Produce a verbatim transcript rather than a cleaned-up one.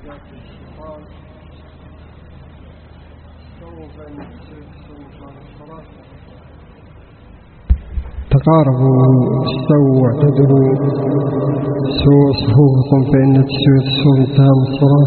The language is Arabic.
تقاربوا استووا واعتدلوا سووا صفوفكم فإن تسوية الصوم انتهى من الصلاة.